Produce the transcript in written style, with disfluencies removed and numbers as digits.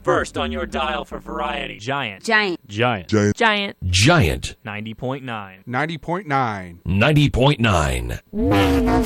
First on your dial for variety. Giant. Giant. Giant. Giant. Giant. Giant. 90.9. 90.9. 90.9.